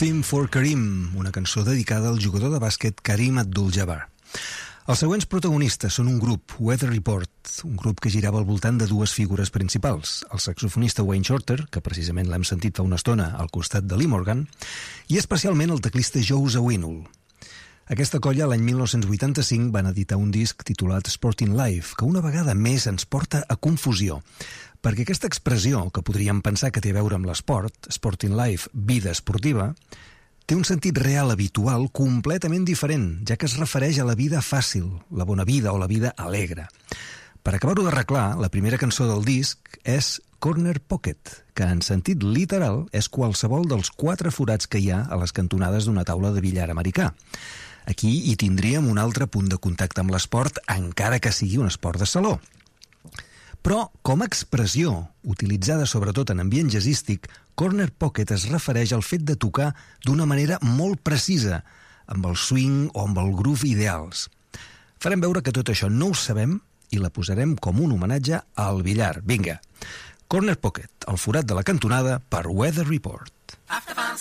Theme for Kareem, una cançó dedicada al jugador de bàsquet Kareem Abdul-Jabbar. Els següents protagonistes són un grup, Weather Report, un grup que girava al voltant de dues figures principals, el saxofonista Wayne Shorter, que precisament l'hem sentit fa una estona al costat de Lee Morgan, i especialment el teclista Joe Zawinul. Aquesta colla, l'any 1985, van editar un disc titulat Sporting Life, que una vegada més ens porta a confusió, perquè aquesta expressió, que podríem pensar que té a veure amb l'esport, Sporting Life, vida esportiva, té un sentit real habitual completament diferent, ja que es refereix a la vida fàcil, la bona vida o la vida alegre. Per acabar-ho d'arreglar, la primera cançó del disc és Corner Pocket, que en sentit literal és qualsevol dels 4 forats que hi ha a les cantonades d'una taula de billar americà. Aquí hi tindríem un altre punt de contacte amb l'esport, encara que sigui un esport de saló. Però, com a expressió, utilitzada sobretot en ambient jazzístic, Corner Pocket es refereix al fet de tocar d'una manera molt precisa, amb el swing o amb el groove ideals. Farem veure que tot això no ho sabem i la posarem com un homenatge al billar. Vinga! Corner Pocket, el forat de la cantonada per Weather Report. After fun